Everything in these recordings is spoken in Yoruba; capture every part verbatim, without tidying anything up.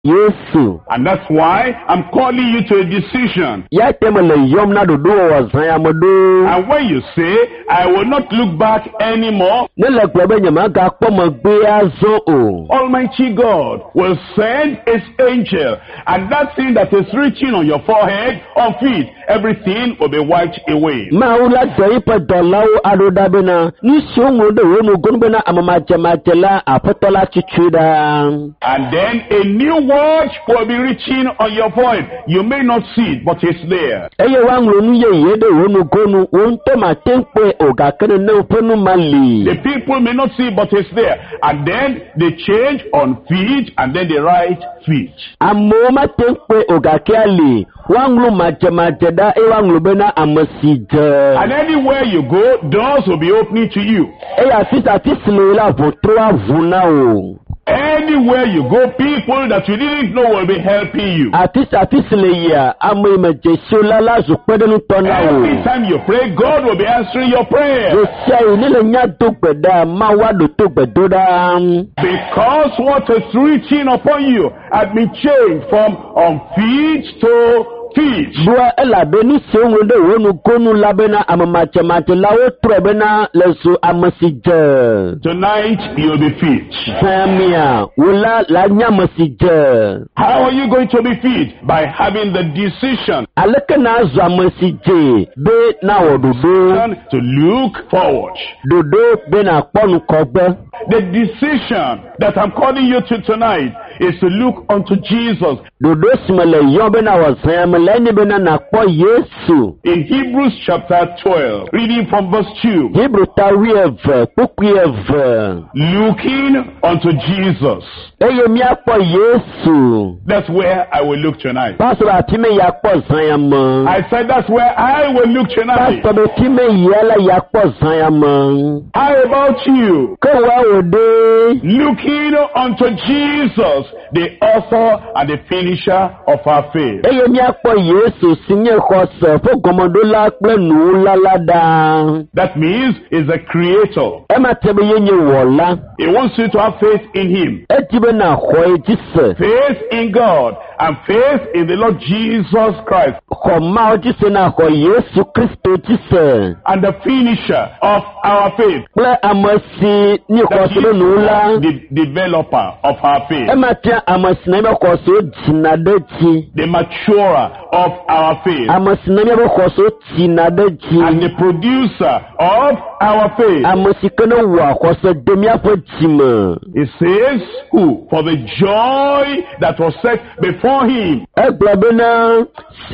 Yesu. And that's why I'm calling you to a decision. Ya temele yom na dodo wa zanya modo. And when you say, I will not look back anymore, Nele kwebe nyama ga kpoma gbe azo o. Almighty God will send his angel, and that thing that is reaching on your forehead, on feet, everything will be wiped away. Ma ula doi pa dolawo adoda bena. Ni shongo de wono gonbena amamache machela apotola chichuda. And then a new word will be reaching on your forehead. You may not see it, but it's there. Eye wanglo nu ye ye de wono gonu wonto ma tempe oga kene ne upenu mali. The people may not see it, but it's there. And then they change on feet, and then they write feet. Amo ma tempe oga kiali. Wanglo mache mache da e wanglo bena amasije. And anywhere you go, doors will be opening to you. Eye afisa tisile la votroa vuna o. Anywhere you go, people that you didn't know will be helping you. Atis atisile ya amo imejesho la la zukpede nu tona o. Every time you pray, God will be answering your prayer. Yosia inile nya dogbeda ma wa do togbedoda. Because what is reaching upon you has been changed from on feet to feet. Bua elabe ni seunwe de wonu konu labena amamache mache lawo trebena lesu amasije. Tonight you'll be feet. Samia wula la nyamasije. How are you going to be feet? By having the decision Aleke na azu amasije be na wododo. to look forward. Dodo be na ponu kogbe. The decision that I'm calling you to tonight is to look unto Jesus. Dodo simele yon be na wasanya meleni be na nakpo Yesu. In Hebrews chapter twelve, reading from verse two. Hebrew tawieve pukuieve. Looking unto Jesus. Eye mi akpo Yesu. That's where I will look tonight. Pastor atime yakpo zanya mo. I said that's where I will look tonight. Pastor betime yela yakpo zanya mo. How about you? Kowa ode. Looking unto Jesus, the author and the finisher of our faith. Eye mi akpo Yesu sinye khose fo gomodola kple nu lalada. That means he's a creator. Ema tebe yenye wola. He wants you to have faith in him. Etibe na khoe jise. Faith in God and faith in the Lord Jesus Christ. Khoma jise na kho Yesu Kristo jise. And the finisher of our faith. Kple amasi ni That khose is nu la. the developer of our faith. Ema tia amasi na be khose jinadeji. The maturer of our faith. Amasi na be khose jinadeji. And the producer of our faith. Amasi kana wa khose demia fo jima. It says, who? For the joy that was set before him. Eglabena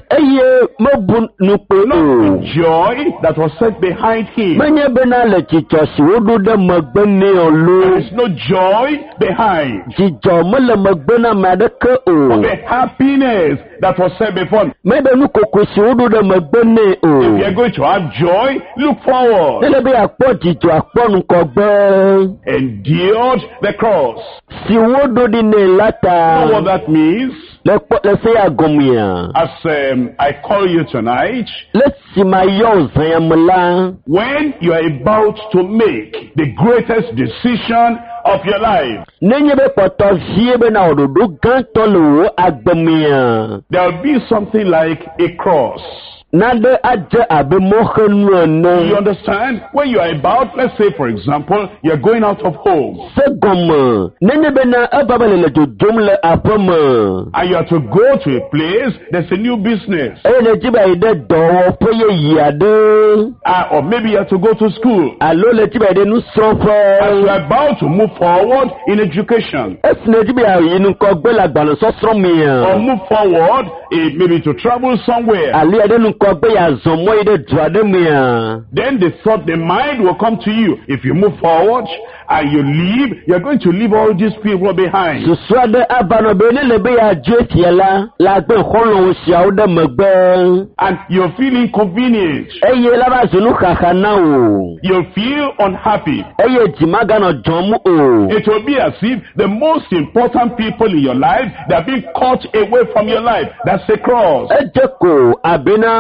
eye mobun nupe Not o. the joy that was set behind him. Menye bena le chichosi wodu de magbene There olu. is no joy behind. Jijo mele magbena madeke o. The happiness that was set before him. Mebe nu kokosi wodu de magbene If you are o. going to have joy, look forward. Nele be akpo jijo akpo nkogbe. Endured the cross. Si wodu di ne You know lata. what that means? Le po le se agomia. As um, I call you tonight, Le si ma yo zanyamla. when you are about to make the greatest decision of your life, Nenye be poto vie be na ododo ganto lo agbemia. there will be something like a cross. Nade aje abe mohenu You ene. understand? When you are about, let's say for example, you're going out of home Se gomme. Nenye be na ababele le jojom le apome. and you have to go to a place, there's a new business. Eye le jiba ide dowo peye yade. Uh, or maybe you have to go to school. Alo le jiba ide nu As you srofe. are about to move forward in education, Esi le jiba yinu kogbe la gbalo so or sromia. move forward eh, maybe to travel somewhere, Ali ade nu kogbe ya zomo ide duade mia. then the thought, the mind will come to you. If you move forward and you leave, you're going to leave all these people behind. Suswade abano be ne le be ya jetie la. La gbe kholo osia ode megbe. And you'll feel inconvenient. Eye la ba zunu kakana o. You'll feel unhappy. Eye jimaga no jomu o. It will be as if the most important people in your life, they're being cut away from your life. That's the cross. Ejeko abena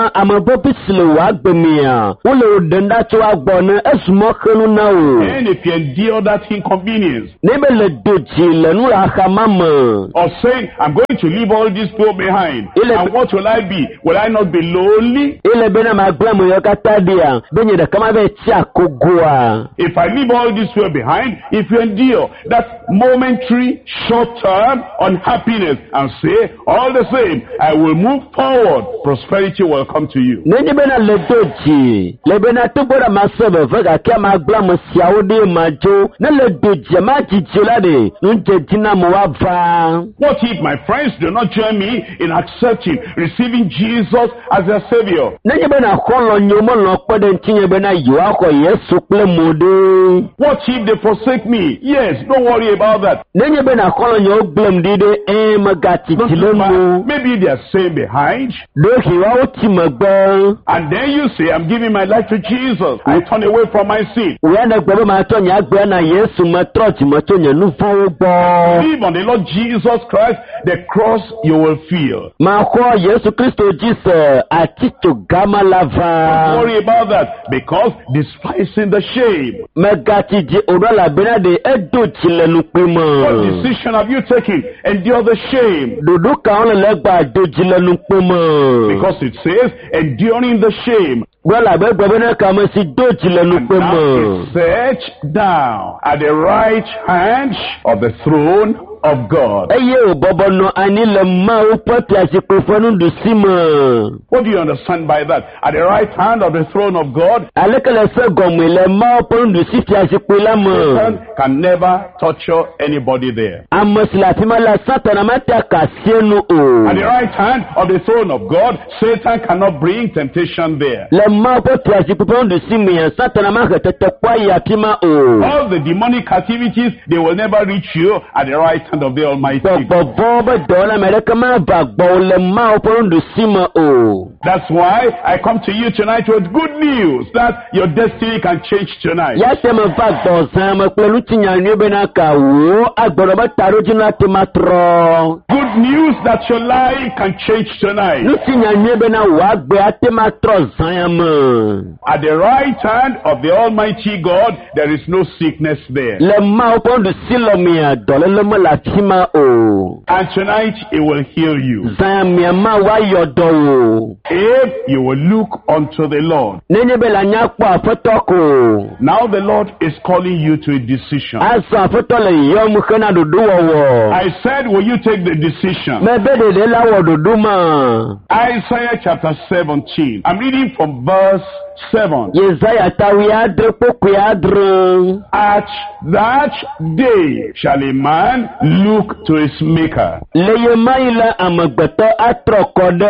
ma amabobi sile wa gbemia wole odenda to agbona esumo khenu na o. And if you endure that inconvenience, Nebe le doji le nu la khamama. or saying, I'm going to leave all these people behind, and what will I be? Will I not be lonely? Ile bena magbemo yokata dia benye de kama be tia kogua. If I leave all this people behind, if you endure that momentary, short-term unhappiness and say, all the same, I will move forward, prosperity will come to you. Nenye bena le doji le bena tubora masebe vega kia magbemo siaudi majo ne le doji ma jijila de nje jina mwava. What if my friends do not join me in accepting, receiving Jesus as their Savior? Nenye bena kolo nyomo no kwede ntinye bena yuwa kwa Yesu kule mode. What if they forsake me? Yes, don't worry about that. Nenye bena kolo nyo glem dide e magati tilemu. Maybe they are staying behind. Dohi wa uti magba. And then you say, I'm giving my life to Jesus. I turn away from my sin. Uyana gbebe matonya agbe na Yesu matrochi matonya nufa ubo. Believe on the Lord Jesus Christ, the cross you will feel. Makwa Yesu Kristo jise atito gama lava. Don't worry about that, because despising the shame. Megati ji odola bena de edo chile nukima. What decision have you taken? Endure the shame. Duduka ole legba do chile nukima. Because it says, enduring the shame. Gwala be gbebe kama si do chile And now nukima. it's set down at the right hand of the throne of God. Eye o bobo no anile ma o pati asikofanu dusima. What do you understand by that? At the right hand of the throne of God, Alekele se gomile ma o ponu dusifi asikola mo. Satan can never torture anybody there. Amosila timala satana mata kasienu o. At the right hand of the throne of God, Satan cannot bring temptation there. Le ma o pati asikofanu dusimi ya satana ma tete kwa ya pima o. All the demonic activities, they will never reach you at the right hand of the Almighty. Bobo dola mereka ma bagbo le ma o ponu dusima o. That's why I come to you tonight with good news that your destiny can change tonight. Ya tema bagbo sama pelu tinya nyebe na ka wo agboro ba taro jina tematro. Good news that your life can change tonight. Nutinya nyebe na wa gbe atematro zayama. At the right hand of the Almighty God, there is no sickness there. Le ma o ponu dusilomia dole le ma la tima o. And tonight, it will heal you. Zayamia ma wa yodo o. If you will look unto the Lord. Nenye be la nyakpo afotoko. Now the Lord is calling you to a decision. Asa afotole yom khena dudu wo. I said, will you take the decision? Me be de de la wo dudu ma. Isaiah chapter seventeen. I'm reading from verse seven. Yesaya tawi adre poku adre. At that day shall a man look to his maker. Leye maila amagbeto atrokode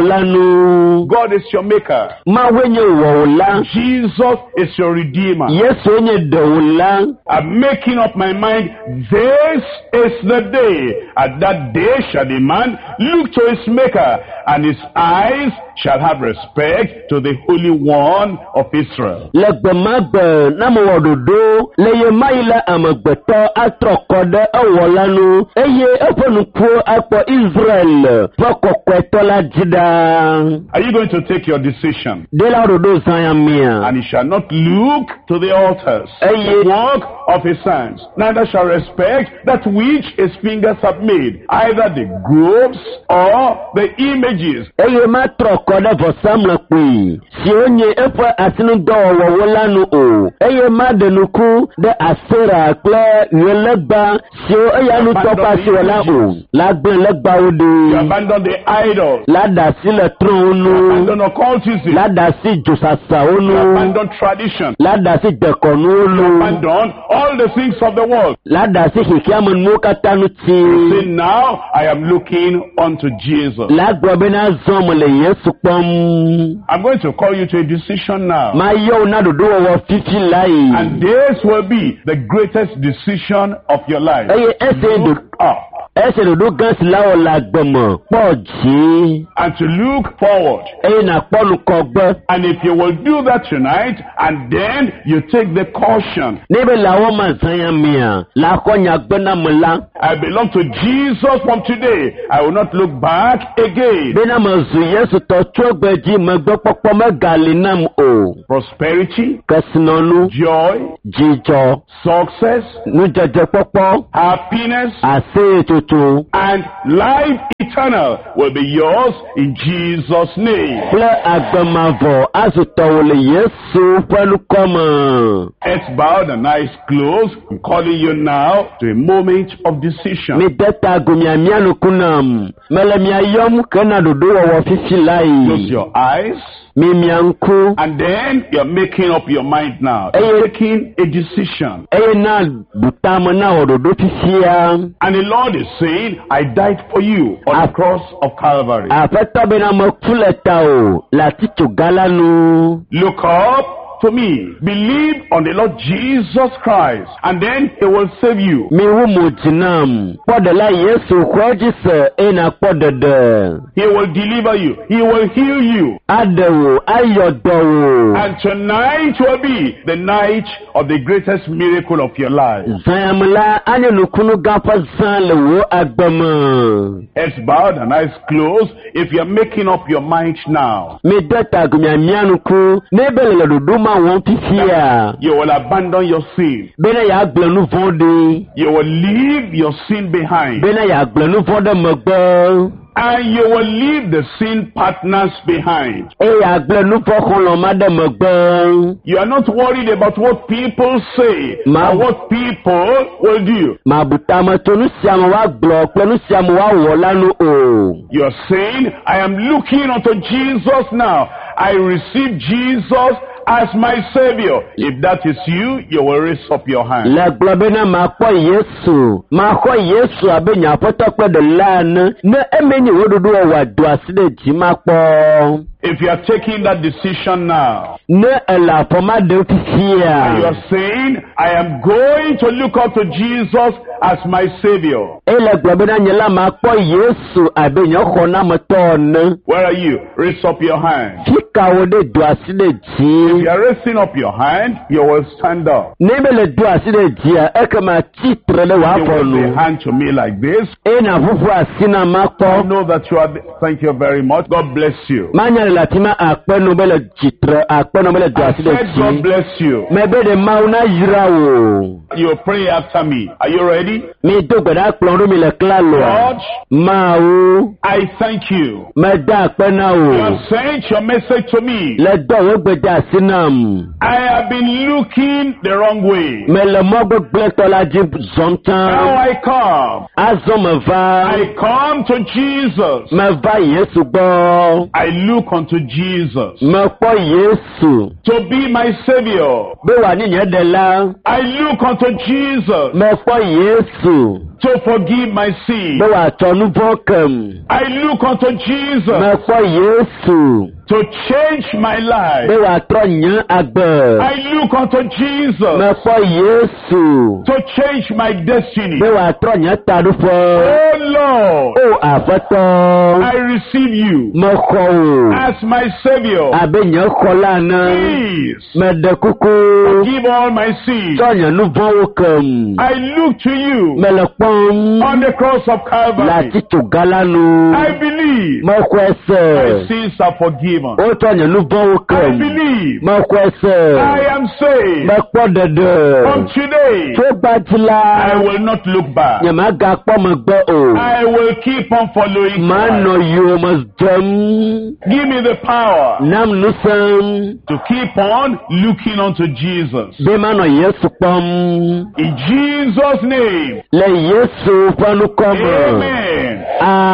ewolanu. God is your maker. Ma wenye wola. Jesus is your redeemer. Yesu enye dewola. I'm making up my mind. This is the day. At that day shall a man look to his maker, and his eyes shall have respect to the Holy One of Israel. Legbe magbe namu wododo. Leye maila amagbeto atrokode ewolanu. Eye efonuku akpo Israel. Foko kwetola jida. Are you going to take your decision? De la wododo zayamia. And he shall not look to the altars, the work of his hands, neither shall respect that which his fingers have made, either the groves or the images. Eye matrokode vosamla kwi. Si onye efe asinu do wowolanu o. Eye madenuku de asera kle yelegba. Si o eye anu topa si wala o. Lagben legba You ode. abandon the idols. Lada si le tron You onu. abandon occultism. Lada si josasa You onu. abandon tradition. Lada si dekonu You onu. abandon all the things of the world. Lada si hikiamu nukatanu Say, ti. now I am looking unto Jesus. Lagbe na zomle Yesu pom. I'm going to call you to a decision now. Ma yo na dodo wo fifi lai. And this will be the greatest decision of your life. Eye ese do. Look up. Ẹsẹ̀ lòdó gan sí láwọ̀ la gbọ̀mọ̀ pọ̀ jí. And to look forward. Ẹyin nà pọ́nù kọ gbọ́. And if you will do that tonight, and then you take the caution. Níbi làwọn máa sanya mìíràn, làkọ́nyà gbẹ́nà mọ́lá. I belong to Jesus from today. I will not look back again. Bẹ́ẹ̀ni àmọ̀ zù Yẹ́sù tọ́ tó gbẹ̀jì mọ̀ gbọ́ pọ́pọ́ mẹ́gàlì náà o. Prosperity, Kẹsìnàlú, joy, jíjọ, success, nújẹjẹ pọ́pọ́, happiness, àṣẹ ètùtù, and life eternal will be yours in Jesus' name. Pílẹ̀ àgbẹ̀màvọ̀ àzùtọ̀wòlè Yẹ́sù pẹ̀lú kọ́mọ̀. Heads bowed and eyes closed. I'm calling you now to a moment of decision. Mi dẹ́ta gòmìàmíànù kùnàm, mẹlẹ̀míàyọ́mù kẹ́nà dòdó wọ̀wọ̀ fífi láì. Close your eyes. Mi miànkú. And then you're making up your mind now. Hey. You're making a decision. Ẹyẹ náà bùtàmù náà òdòdó fífi ya. And the Lord is saying, I died for you on the cross of Calvary. Àfẹ́tọ́ bẹ́ẹ̀ náà mo kúlẹ̀ ta o, láti tò gálánú. Look up to me. Believe on the Lord Jesus Christ, and then He will save you. Mi wú mo jìnnàm, pọ́dẹ̀lá Yẹ́sù kọ́jísẹ̀ ẹ̀nà pọ́dẹ̀dẹ̀. He will deliver you. He will heal you. Adẹ̀wò, ayọ̀dọ̀wò. And tonight will be the night of the greatest miracle of your life. Zayamla anyanukunu gafa zan lewo agbama. Heads bowed and eyes closed. If you're making up your mind now, Mi dẹ́ta gòmìàmíànùkú, n'ebele le dodo ma wọ́n fífíà. you will abandon your sin. Bẹ́ẹ̀ni yà gblẹ̀nu fọ́ndé. You will leave your sin behind. Bẹ́ẹ̀ni yà gblẹ̀nu fọ́ndé mẹ́gbẹ́. And you will leave the sin partners behind. E yà gblẹ̀nu fọ́kànlọ́ má dẹ̀ mẹ́gbẹ́. You are not worried about what people say Ma- or what people will do. Mà bùtàmọ̀ tónú siamu wa gblọ̀ pẹ̀lú siamu wa wọ̀ lánàá o. You are saying, I am looking unto Jesus now. I receive Jesus as my Savior. If that is you, you will raise up your hand. Lẹ́gbọ́n bẹ́ẹ̀ náà máa kọ́ Yéṣu. Máa kọ́ Yéṣu àbẹ̀yàn àpótọ́pẹ́ dẹ̀ lánàá. Ní ẹ̀mẹ́ni wo dodo ọ̀wà dùn àsílẹ̀ jì máa pọ̀. If you are taking that decision now, Ní ẹ̀là àfọ̀mádé fífi and you à. are saying, I am going to look up to Jesus as my Savior. Ẹlẹ́gbọ́n bẹ́ẹ̀ náà yẹn lá máa kọ́ Yéṣu àbẹ̀yàn kọ́ náà mọ̀ tọ́ ọ̀nà. Where are you? Raise up your hand. Kíkà wo dé dùn àsílẹ̀ jì. If you are raising up your hand, you will stand up. Níbẹ̀ lè dùn àsílẹ̀ jì à ẹ̀kẹ́ máa tí tẹ̀lé wàá You fọ̀ will nù. say hand to me like this. Ẹ̀nà fúnfún àsínà máa I kọ́. know that you are. Thank you very much. God bless you. Máa nyà lè láti máa àpẹnu bẹ́ẹ̀ lè jìtìrẹ àpẹnu bẹ́ẹ̀ lè dùn I àsílẹ̀ said jì. God bless you. Mẹ́bẹ́ de máa náà yíra wò. You pray after me. Are you ready? Mi dógbẹ̀dá kplọ̀rú mi lè kílá lọ. God, Máa wo. I thank you. Mẹ́ dá àpẹ́ náà You wò. have sent your message to me. Lẹ́dọ̀ wọ́n gbẹ̀dá sínú. I have been looking the wrong way. Mẹ́ lè mọ́ gbẹ́gbẹ́ tọ́lá jí Now zọ̀ntán. I come. Azọ mẹ́ va. I come to Jesus. Mẹ́ va Yéṣu gbọ́. I look unto Jesus Mẹ́ pọ́ Yéṣu. to be my Savior. Bí wà níyẹn dẹ̀ la. I look unto Jesus Mẹ́ pọ́ Yéṣu. to forgive my sin. Bí wà tọ́nu bọ́kẹ̀m. I look unto Jesus Mẹ́ pọ́ Yéṣu. to change my life. Bí wà tọ́ yẹn agbẹ̀. I look unto Jesus Mẹ́ pọ́ Yéṣu. to change my destiny. Bí wà tọ́ yẹn tàdú fọ́. Oh Lord, Ó àfẹ́tọ́. I receive you Mẹ́ kọ́ o. as my Savior. Àbẹ̀yẹn kọ́ lánàá. Please Mẹ́ dẹ kúkú. forgive all my sins. Tọ́yàn ló bọ́ wó kẹ̀m. I look to you Mẹ́ lẹ pọ́n. on the cross of Calvary. Láti tò gálánú. I believe Mẹ́ kọ́ my ẹsẹ̀. sins are forgiven. Ó tọ́yàn ló bọ́ wó I kẹ̀m. believe Mẹ́ kọ́ ẹsẹ̀. I am saved. Mẹ́ pọ́ dẹ̀dẹ̀. From today, Tó gbajúlá. I will not look back. Yàmá ga pọ́ mẹ́ gbọ́ o. I will keep on following Máa nọ Christ. yóò mọ̀ jẹun. Give me the power Nam nusan. to keep on looking unto Jesus. Bí máa nọ Yéṣu pọ́n. In Jesus' name, Lẹ Yéṣu pọ́nú kọ́mọ̀. amen.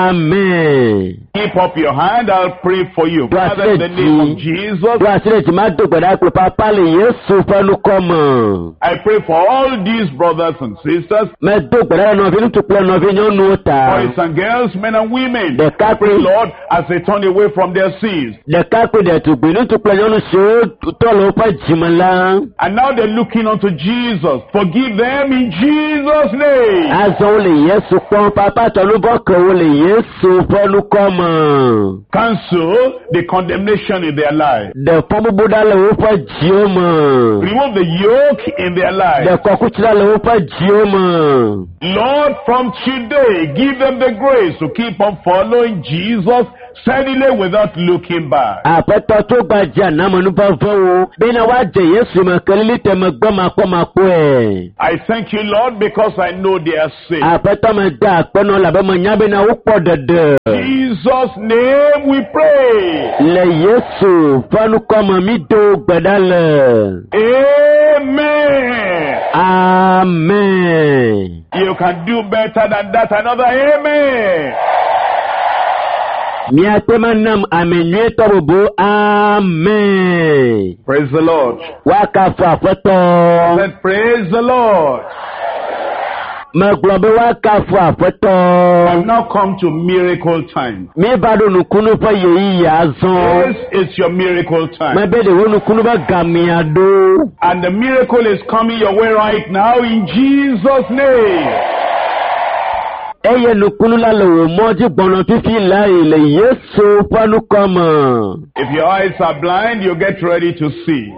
Amen. Keep up your hand. I'll pray for you. Blessed Father, in the name of be- Jesus, Bí a sì lè ti máa dògbẹ̀dá pé pápá lè Yéṣu pọ́nú kọ́mọ̀. I pray for all these brothers and sisters, Mẹ dògbẹ̀dá lẹ́nu ọ̀fìn tupẹ́ lẹ́nu ọ̀fìn yóò nù ta. boys and girls, men and women. The I pray, Catholic- Lord, as they turn away from their sins. Dẹ̀ka pé dẹ̀tù gbìnú tupẹ́ yóò nù ṣe ó tọ́lọ̀ ó pẹ́ jìmọ̀ la. And now they're looking unto Jesus. Forgive them in Jesus' name. azɔ le Yesu kpɔm papa tɔlubɔ ke wo le Yesu ƒe nukɔme. Cancel the condemnation in their life. Ɖe fɔbubuɖa le woƒe dziwo me. Remove the yoke in their life. Ɖe kɔkutsira le woƒe dziwo me. Lord, from today, give them the grace to keep on following Jesus steadily without looking back. Aƒetɔ tó gbadza namenuvɔvɔwo bena woadze Yesu me kelili te megbe makpɔmakpɔe. I thank you, Lord, because I know they are saved. Aƒetɔ me da akpɔnɔ labe menya bena wokpɔ ɖeɖe. In Jesus' name we pray. Le Yesu ƒe nukɔme mi do gbe ɖa le. Amen. Amen. You can do better than that. Another amen. Miate manam amenyuetɔ bobo. Amen. Praise the Lord. Wakafu aƒetɔ. Let praise the Lord. Megblɔ be wakafu aƒetɔ. I've now come to miracle time. Mi va ɖo nukunu ƒe yeyiyi azɔ. This is your miracle time. Mebe ɖewo nukunu ƒe gamea ɖo. And the miracle is coming your way right now in Jesus' name. Eye nukunu la le wo mɔdzi gbɔnɔ fifi la yi le Yesu ƒe nukɔme. If your eyes are blind, you get ready to see.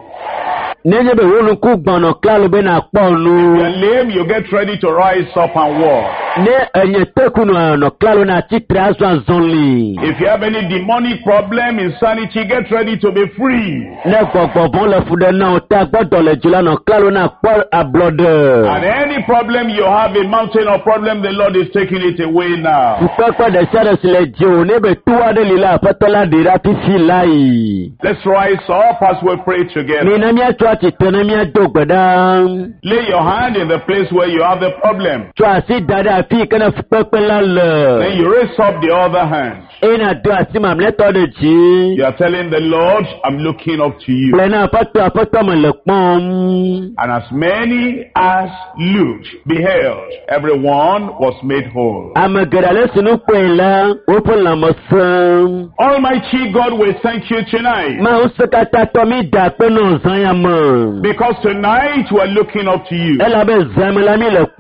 Nenye be wo nuku gbɔnɔ klalo be na kpɔ If you're nu. lame, you get ready to rise up and walk. Ne enye tekunu nɔ klalo na tsitre azɔ azɔli. If you have any demonic problem, insanity, get ready to be free. Ne gbɔgbɔbɔ le fu ɖe na o ta gbɔdɔ le dzi la nɔ klalo na kpɔ And ablɔɖe. any problem you have, a mountain or problem, the Lord is taking it away now. Tukpekpe ɖe sia ɖe si le dzi o ne be tu aɖe li la aƒetɔ la ɖe ɖa fifi la yi. Let's rise up as we pray together. Mi ne miatsɔ atsitre ne miado gbe ɖa. Lay your hand in the place where you have the problem. Tsɔ asi da ɖe afi yi ke ne fukpekpe la le. Then you raise up the other hand. Eye na do asi mamlɛtɔ ɖe dzi. You are telling the Lord, I'm looking up to you. Kplɔe na aƒetɔ aƒetɔ me le kpɔm. And as many as looked, beheld, everyone was made whole. Ame geɖe le si nu kpɔe la, woƒe lãme sẽ. Almighty God, we thank you tonight. Mawu se katã tɔ mi da akpe nɔ zã ya me. Because tonight we are looking up to you. Elabe zã me la mi le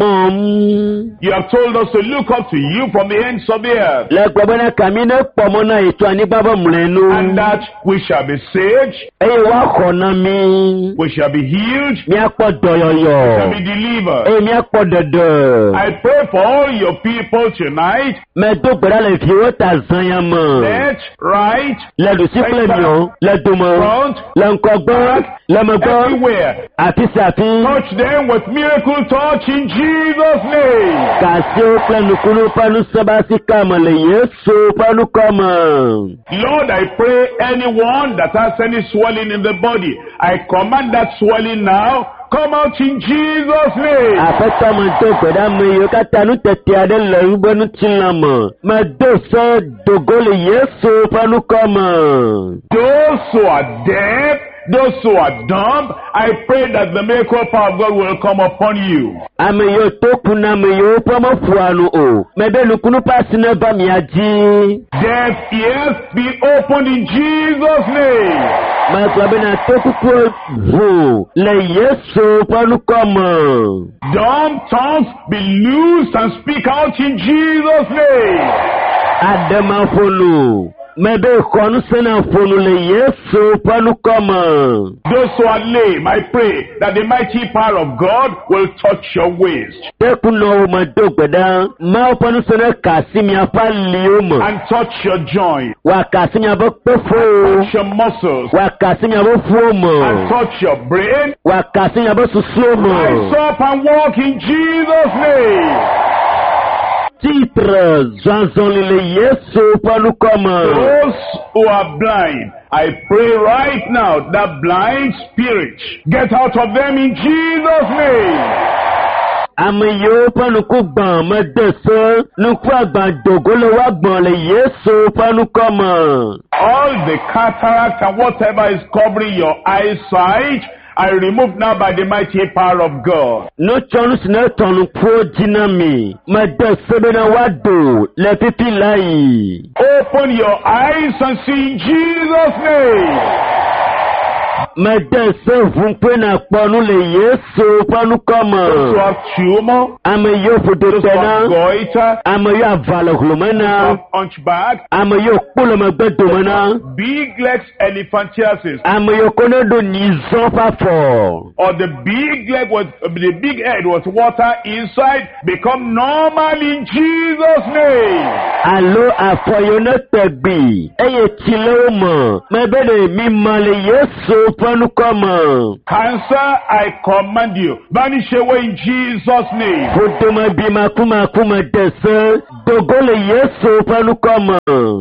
kpɔm. You have told us to look up to you from the ends of the earth. Le gblɔ bena kami ne kpɔ mɔ na yi tso anyigba ƒe mlɔenu. And that we shall be saved, Eye woaxɔ na mi. we shall be healed, Miakpɔ we shall dɔyɔyɔ. be delivered. Eye miakpɔ ɖeɖe. I pray for all your people tonight, Medo gbe ɖa le viwo ta zã ya me. left, right, Le ɖusi kple miɔ, le dome, front, le ŋgɔgbe, le megbe, everywhere. afi sia afi. Touch them with miracle touch in Jesus' name. Kasiwo kple nukunu ƒe nusẽbasika me le Yesu ƒe nukɔme. Lord, I pray anyone that has any swelling in the body, I command that swelling now, come out in Jesus' name. Aƒetɔ medo gbe ɖa ame yiwo katã nutete aɖe le wobe ŋutilã me. Medo se dogo le Yesu ƒe nukɔme. Those who are deaf, those who are dumb, I pray that the miracle power of God will come upon you. Ame yiwo to ku na ame yiwo ƒe meƒoa nu o. Mebe nukunu ƒe asi neva mia dzi. Deaf ears be opened in Jesus' name. Megblɔ bena to kuku ʋu le Yesu ƒe nukɔme. Dumb tongues be loosed and speak out in Jesus' name. Ademaƒonu. Mebe xɔ ŋusẽ na ƒonu le Yesu ƒe nukɔme. Those who are lame, I pray that the mighty power of God will touch your waist Tekunɔwo medo gbe ɖa. Mawu ƒe ŋusẽ ne ka asi miaƒe aliwo me. and touch your joint, Wòaka asi miaƒe kpeƒewo. touch your muscles, Wòaka asi miaƒe ƒuwo and me. touch your brain. Wòaka asi miaƒe susuwo Rise me. up and walk in Jesus' name. Titre zɔzɔli le Yesu ƒe nukɔme. Those who are blind, I pray right now that blind spirit, get out of them in Jesus' name. Ame yiwo ƒe nuku gbã mede se. Nuku agbã dogo le woagbɔ̃ le Yesu ƒe nukɔme. All the cataract and whatever is covering your eyesight, I remove now by the mighty power of God. Nutsɔnu si ne tɔ nukuwo dzi na mi. Mede se bena woaɖo le fifi la yi. Open your eyes and see in Jesus' name. Medese vumpena kpɔnu le Yesu ƒe nukɔme. those who have tumor, Ame yiwo ƒodo those who have tena. goiter, Ame yiwo ava le hlome those who na. have hunchback, Ame yiwo kpo le megbe dome na. big legs, elephantiasis, Ame yiwo ko ne ɖo nyizɔ ƒe afɔ. or the big leg with the big head with water inside, become normal in Jesus' name. Alo afɔ yiwo ne te gbi eye tsi le wo me. Mebe ɖe mi ma le Yesu ƒe nukɔme. Cancer, I command you, vanish away in Jesus' name. Ƒodome bi makumakume dese dogo le Yesu ƒe nukɔme.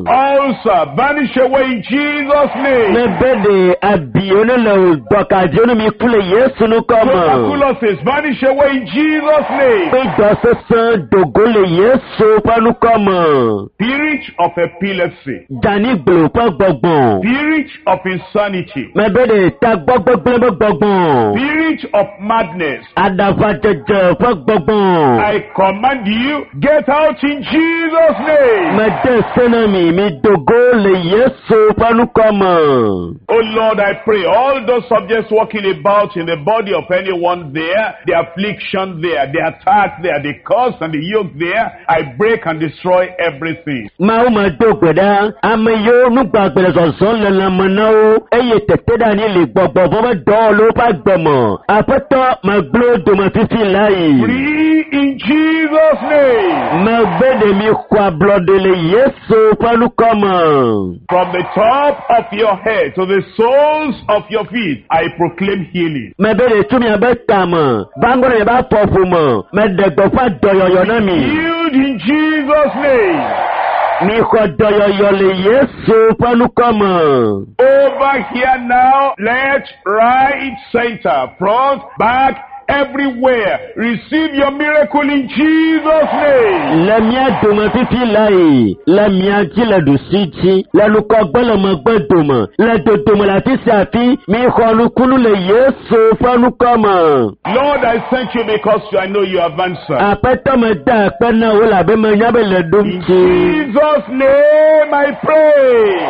Ulcer, vanish away in Jesus' name. Mebe ɖe abiwo ne le dɔkadziwo ne mi ku le Yesu nukɔme. Tuberculosis, vanish away in Jesus' name. Gbɛdɔ sese dogo le Yesu ƒe nukɔme. Spirit of epilepsy, Daniglo ƒe gbɔgbɔ. spirit of insanity, Mebe ɖe tagbɔgbegblẽ ƒe gbɔgbɔ. spirit of madness, Aɖavadzedze ƒe gbɔgbɔ. I command you, get out in Jesus' name. Mede se na mi, mi dogo le Yesu ƒe nukɔme. Oh Lord, I pray all those subjects walking about in the body of anyone there, the affliction there, the attack there, the curse and the yoke there, I break and destroy everything. Mawu me do gbe ɖa ame yiwo nugbagbe le zɔzɔm le lãme na wo eye teteɖeanyi le gbɔgbɔ vɔ be dɔwɔlawo ƒe agbeme. Aƒetɔ megblẽ dome fifi la yi. Free in Jesus' name. Megbe ɖe mi xɔ ablɔɖe le Yesu ƒe nukɔme. From the top of your head to the soles of your feet, I proclaim healing. Mebe ɖe tso miabe tame va ŋgɔ ɖe miabe afɔƒome meɖe gbeƒã dɔyɔyɔ na mi. Healed in Jesus' name. Mi xɔ dɔyɔyɔ le Yesu ƒe nukɔme. Over here now, left, right, center, front, back, everywhere. Receive your miracle in Jesus' name. Le mia dome fifi la yi, le mia dzi le ɖusi dzi, le nukɔgbe le megbe dome, le dodome le afi sia afi, mi xɔ nukunu le Yesu ƒe nukɔme. Lord, I thank you because I know you have answered. Aƒetɔ me da akpe na wo labe menya be le ɖom In tsi. Jesus' name I pray.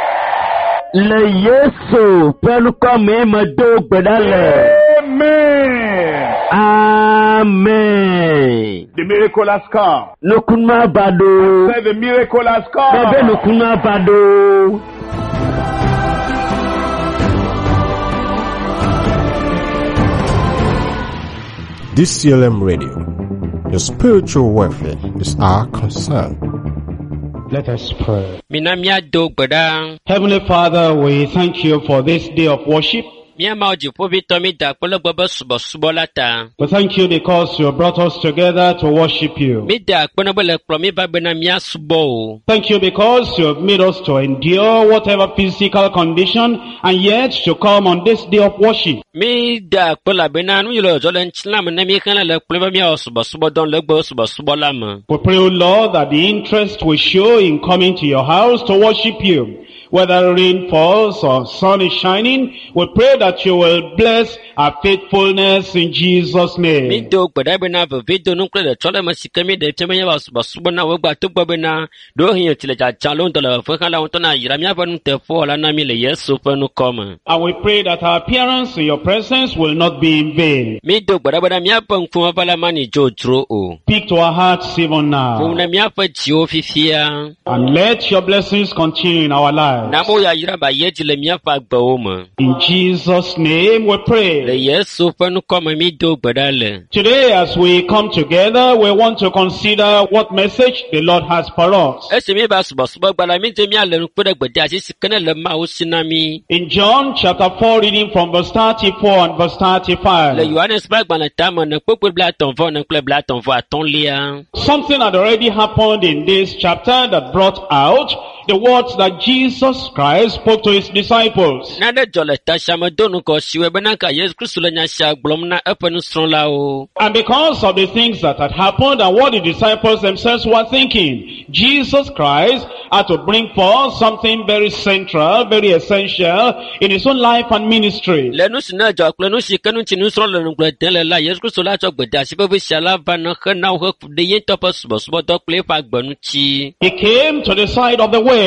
Le Yesu ƒe nukɔme medo gbe ɖa le. Amen. Amen. The miracle has come. Nukunu aba ɖo. Say the miracle has Bebe come. nukunu aba ɖo. D C L M Radio. Your spiritual welfare is our concern. Let us pray. Minamia do gbeda. Heavenly Father, we thank you for this day of worship. Mia ma ojipo bi to mi da polo gbogbo subo subo lata. We thank you because you brought us together to worship you. Mi da polo bele klo mi ba bena mia subo. Thank you because you have made us to endure whatever physical condition and yet to come on this day of worship. Mi da polo bena nu yolo jole nchila me na mi kana le klo ba mia subo subo don le gbo subo subo la me. We pray, O Lord, that the interest we show in coming to your house to worship you, whether rain falls or sun is shining, we pray that you will bless our faithfulness in Jesus' Mi name. do gbeda bena ve video nu kle de chole ma sikemi de teme ya subo subo na we gba to gbo bena do hin tile ja chalon to le fe kan la to na yira mi ava nu te fo la na mi le Yesu fe nu koma. And we pray that our appearance in your presence will not be in vain. Mi do gbeda bena mi apa nfu bala mani jo dro o. Speak to our hearts even Fu now. na mi apa jio fifia. And let your blessings continue in our lives. Na mo ya yira ba yeji le mi apa gba o mo. In Jesus' name we Le pray. Yesu fe nu koma mi do gbeda le. Today as we come together, we want to consider what message the Lord has for us. Ese mi ba subo subo gbala mi je mi ale nu pe de gbede asi sikene le ma o sinami. In John chapter four, reading from verse thirty-four and verse Le thirty-five. Yohanes ba gba na tama na popo bla ton vo na kle bla ton vo aton lia. Something had already happened in this chapter that brought out the words that Jesus Christ spoke to his disciples. Na de jole ta shama donu ko siwe bena ka Yesu Kristo le nya sha glom na epe nu stron la o. And because of the things that had happened and what the disciples themselves were thinking, Jesus Christ had to bring forth something very central, very essential in his own life and ministry. Le nu sina jo kle nu si kanu chi nu stron le nu kle den le la Yesu Kristo la cho gbede asi pe bi shala va na khe na ho de yin to pa subo subo do kle fa gba nu chi. He came to the side of the well.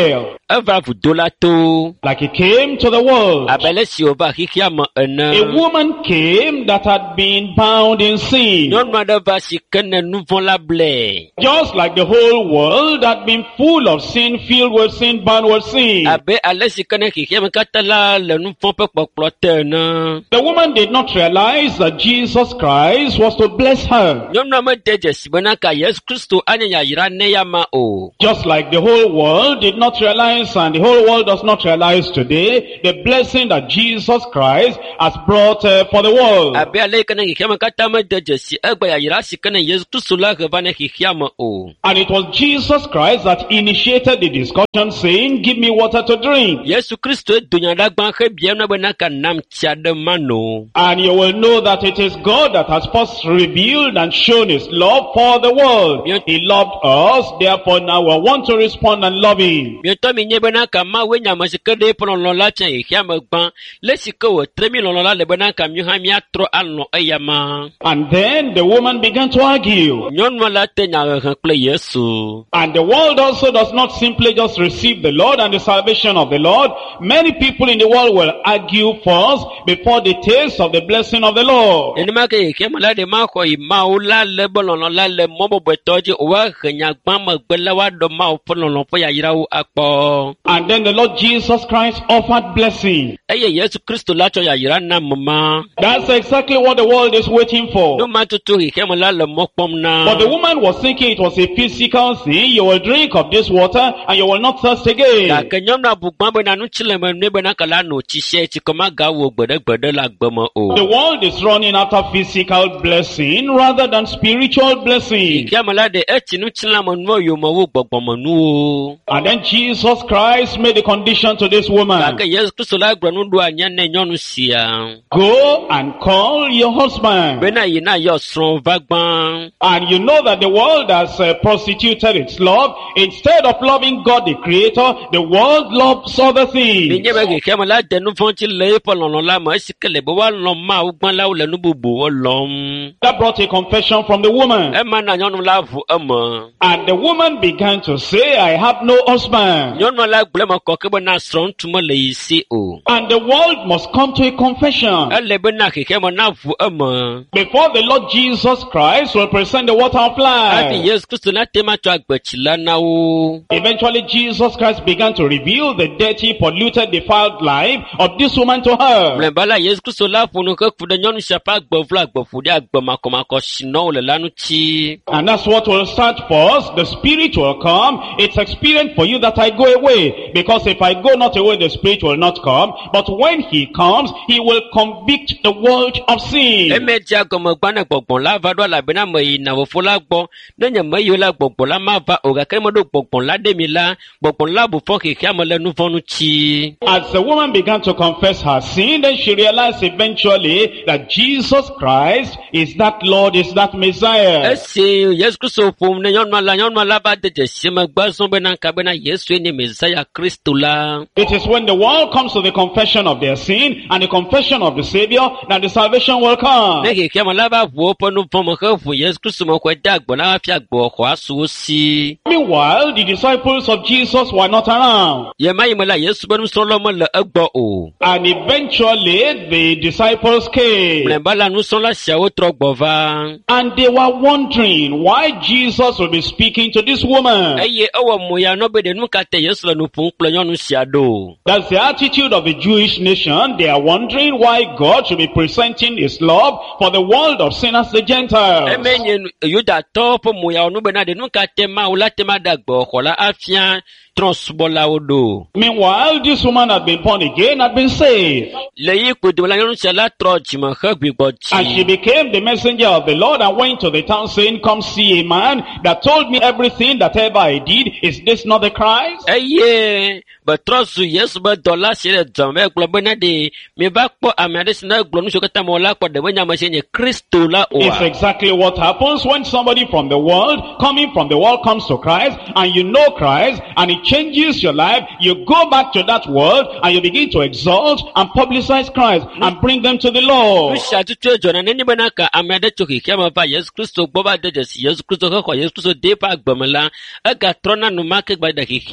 eva vudo la to. like he came to the world. Abele si ova hihia me ene. A woman came that had been bound in sin. Nyɔnu aɖe va si ke ne nu vɔ̃ la blɛ. Just like the whole world had been full of sin, filled with sin, bound with sin. Abe ale si ke ne hihia me katã la le nu vɔ̃ ƒe kpɔkplɔ te ene. The woman did not realize that Jesus Christ was to bless her. Nyɔnua me de dzesi bena ka Yesu Kristo anye yayra ne ya ma o. Just like the whole world did not realize, and the whole world does not realize today, the blessing that Jesus Christ has brought uh, for the world. Abe ale ke ne hihia me katã me de dzesi egbe yayra si ke ne Yesu Kristo la he va ne hihia me o. And it was Jesus Christ that initiated the discussion, saying, "Give me water to drink." Yesu Kristo dunya la gba he biam na bena ka nam tia de mano. And you will know that it is God that has first revealed and shown his love for the world. He loved us, therefore now we want to respond and love him. Mi to mi nye bena ka ma we nya ma si ke de pon lo la chen hihia me gba. Le si ke wo tre mi lo la le bena ka mi ha mi atro ano eyama. And then the woman began to argue. Nyɔnua la te nya he kple Yesu. And the world also does not simply just receive the Lord and the salvation of the Lord. Many people in the world will argue first before they taste of the blessing of the Lord. Enima ke ke ma la de ma ko i ma o la le bolono la le mo bo betoje o wa henya gba ma gbe la wa do ma o pololo po ya yira o akpo. And then the Lord Jesus Christ offered blessing. Eye Yesu Kristo la cho ya yira na mama. That's exactly what the world is waiting for. No ma tutu ke ma la le mo pom na. But the woman was thinking it was a physical thing. You will drink of this water and you will not thirst again. Ya ke nyom na bu gba be na nu chile me ne be na kala no chi she chi ko ma ga wo gbede gbede la gbe mo o. The world is running after physical blessing rather than spiritual blessing. Ke ma la de e chi nu chila mo no yo mo wo gbogbo mo nu o. And then Jesus Christ made a condition to this woman. Ya ke Yesu Kristo la gbe nu do anya ne nyonu sia. Go and call your husband. Be na yi na yo sron va gban. And you know that the world has uh, prostituted its love. Instead of loving God the Creator, the world loves other things. Bi nye be ke ma la de nu fon chi le pololo la ma si ke le bo wa lo ma o gban la o le nu bubu o lom. That brought a confession from the woman. E ma na nyonu la vu e mo. And the woman began to say, "I have no husband." Nyonu la gble mo ko ke be na sron tu mo le isi o. And the world must come to a confession. E le be na ke ke mo na vu e mo. Before the Lord Jesus Christ will present the water of life. Abi Yesu Kristo na te ma cho agbechi la na o. Eventually Jesus Christ began to reveal the dirty, polluted, defiled life of this woman to her. Mle bala Yesu Kristo la funu ke fu de nyonu shapa gbovla gbofu de agboma koma ko shino le lanu chi. And that's what will start first. The Spirit will come. It's expedient for you that I go away. Because if I go not away, the Spirit will not come. But when he comes, he will convict the world of sin. E me ja gomo gba na gbogbon la va do la be na mo yi na wo fo la gbo. Ne nya me yo la gbogbon la ma va o ga ke mo do gbogbon la de mi la. Gbogbon la bu fo ke ke mo le nu fonu chi. As the woman began to confess her sin, then she realized eventually that Jesus Christ is that Lord, is that Messiah. E se Yesu Kristo fo ne nyonu la nyonu la ba de je se me gba so be na ka be na Yesu ni Messiah Kristo la. It is when the world comes to the confession of their sin and the confession of the Savior that the salvation will come. Ne ke ke mo la ba vu po nu fo mo ke fu Yesu Kristo mo ko da gbo na fi agbo ko asu si. Meanwhile, the disciples of Jesus were not around. Ye ma yi mo la Yesu be nu so lo mo le egbo o. And eventually the disciples came. Mle bala nu so la sia wo tro gbo va. And they were wondering why Jesus would be speaking to this woman. Eye owo mo ya no be de nu ka te Yesu nu pun plo nyonu sia do. That's the attitude of the Jewish nation. They are wondering why God should be presenting his love for the world of sinners, the Gentiles. E me nye Yuda to po mo ya nu be na de nu ka te ma o la te ma da gbo ko la afia transbola odo. Meanwhile, this woman had been born again, had been saved. Le yi ko de la nyonu sia la tro ji ma ha gbi gbo chi. And she became the messenger of the Lord and went to the town saying, "Come see a man that told me everything that ever I did. Is this not the Christ?" Eye but trosu Yesu be do la se de me glo be na de me ba po amade se na glo nu so kata mo la ko de nya ma se nye Kristo la o. It's exactly what happens when somebody from the world, coming from the world, comes to Christ, and you know Christ, and it changes your life. You go back to that world, and you begin to exalt and publicize Christ, and bring them to the Lord. Sha tutu jona ne ni bana ka amade choki ke ma ba Yesu Kristo gbo ba de Yesu Kristo ko Yesu Kristo de pa gbomala aga trona no ma ke gba da ki kiama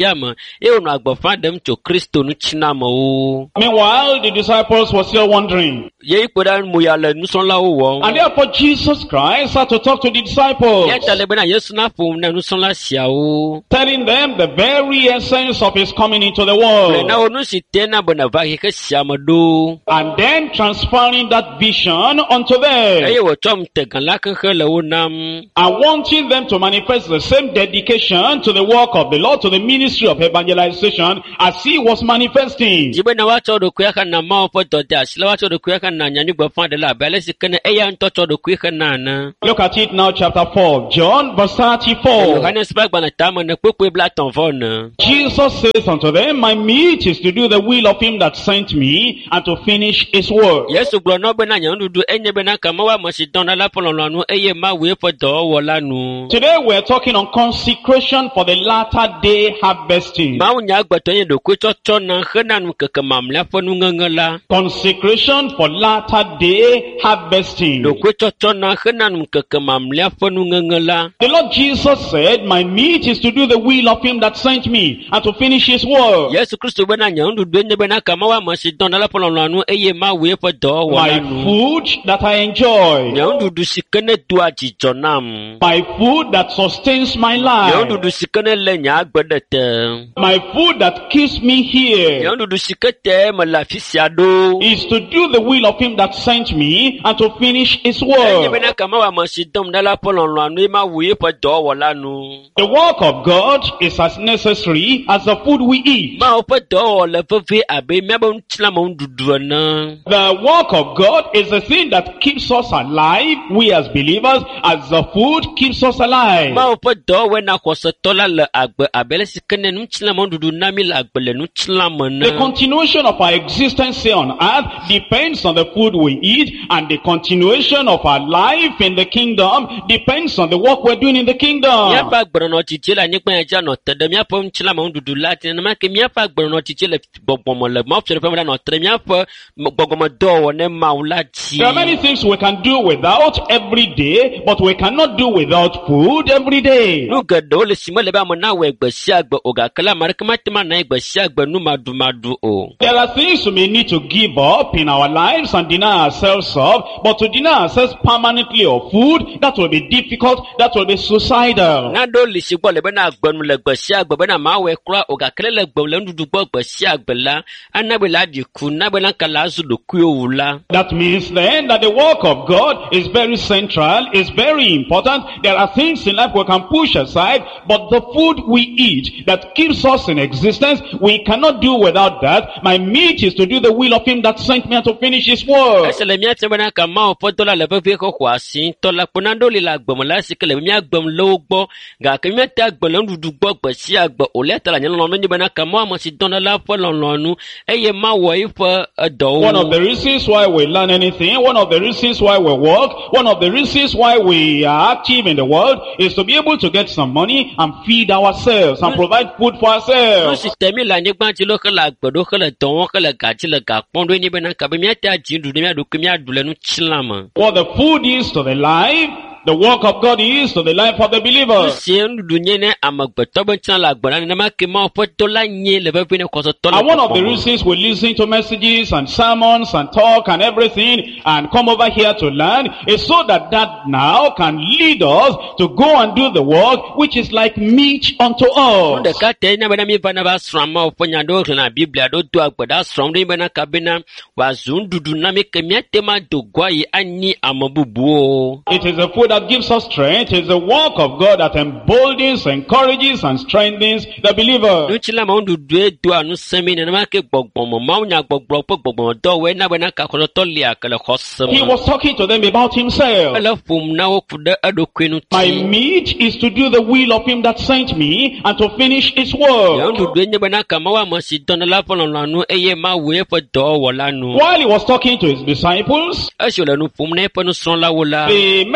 e ono agbofa dem cho Kristo nu china mo. Meanwhile, the disciples were still wondering. Ye ipoda mu ya le nu son la wo. And therefore Jesus Christ had to talk to the disciples, Ye tale bena Yesu na fo na nu son la sia o. telling them the very essence of his coming into the world, Na onu si tena bona va ke sia mo do. and then transferring that vision unto them, Aye wo chom te kan la kan le wo nam. and wanting them to manifest the same dedication to the work of the Lord, to the ministry of evangelization, as he was manifesting. Jibe na wa cho do ku ya kan na ma po to da sila wa cho do ku ya kan na nyani gbo fa de la ba le si kan e ya nto cho do ku ya kan na na. Look at it now, chapter four, John verse thirty-four. Yohanes ba gba na ta mo na popo bla ton fo na. Jesus says unto them, my meat is to do the will of him that sent me, and to finish his work. Yesu glo no be na nyan dudu enye be na ka ma wa mo si don la polon lo anu eye ma we po do wo la nu. Today we're talking on consecration for the latter day harvesting. Ma unya gba to yen do ku cho cho na khana nu ke ke mam la fo nu ngang la. Consecration for latter day harvesting. Do ku cho cho na khana nu ke ke mam la fo nu ngang la. The Lord Jesus said, my meat is to do the will of him that sent me, and to finish his work. Yesu Kristo be na nyan dudu enye be na ka ma wa mo si don la polon lo anu eye ma we po do wo la My nu. food that I enjoy. Nyan dudu si kene tu aji jonam. My food that sustains my Nyan life. dudu si kene le nya gbe de te. My food that keeps me here. Nyan dudu si kete ma la fi sia do. Is to do the will of him that sent me, and to finish his Enye be work. na ka ma wa mo si don la polon lo anu ma we po do wo la nu. The work of God is as necessary as the food we eat. Ma o po do le fe fe abe me ba ntla mo dudu na. The work of God is the thing that keeps us alive, we as believers, as the food keeps us alive. Ma o po do we na ko se to la le agbe abele si kene nu ntla mo dudu na mi la agbe le nu ntla mo na. The continuation of our existence here on earth depends on the food we eat, and the continuation of our life in the kingdom depends on the work we're doing in the Mia kingdom. pa gboro no titi la nyekpa ja no tede mia po ntla mo dudu la tin na ma ke mia pa gboro no titi le gbogbomo le mo fere fere no tre mia po gbogbomo do wo ne ma ula ti. There are many things we can do without every day, but we cannot do without food every day. Nu gado le simo le ba mo na we gbe si agbe oga kala mare kama tema na gbe si agbe nu madu madu o. There are things we may need to give up in our lives and deny ourselves of, but to deny ourselves permanently of food, that will be difficult, that will be suicidal. Na do le si gbo le be na agbe nu le gbe si agbe be na ma we kra oga kele le gbe le ndudu gbo gbe si agbe la anabe la di ku na be na kala zu do ku owula. That means then that the work of God is very central, is very important. There are things in life we can push aside, but the food we eat that keeps us in existence, we cannot do without that. My meat is to do the will of him that sent me and to finish his work. Ese le mia tebe na ka ma o po to la le fe fe ko kwa si to la pona do le la gbe mo la si kele mia gbe mo lo gbo ga ke mia ta gbe le ndudu gbo gbe si agbe o le ta la nyen lo no ni be na ka ma mo si don la fo lon lon nu eye ma wo ifo do. One of the reasons why we learn anything, one of the reasons why we work, one of the reasons why we are active in the world is to be able to get some money and feed ourselves and provide food for No ourselves. si temi la nyegba ti lo kala gbe do kala don kala ga ti le ga pon do ni be na ka be mia ta ji du de mia do ke mia du le nu chilama. What the food is to the life, the work of God is to the life of the believer. Si ndu nye ne amagbe to be chan la gbe na na ma ke ma po to la nye le be ne ko so to la. And one of the reasons we listen to messages and sermons and talk and everything and come over here to learn is so that that now can lead us to go and do the work which is like meat unto De us. ka te na be na mi ba na ba sram ma po nya do na biblia do do agbe da sram do be na ka be na wa zun dudu na me ke mia te ma do gwa yi ani amabubu o. It is a food that gives us strength. It is the work of God that emboldens, encourages and strengthens the believer. Nu chila ma ndu do do anu semi na ma ke gbogbo mo ma nya gbogbo po gbogbo do we na be na ka ko to lia ka le khosem. He was talking to them about himself. Ala fum na wo kuda ado kwenu My ti. meat is to do the will of him that sent me and to finish his Ya work. ndu do nye be na ka ma wa mo si don la fo lon anu eye ma we fo do wo la nu. While he was talking to his disciples, Asho le nu fum na pe nu son la wo la. the message that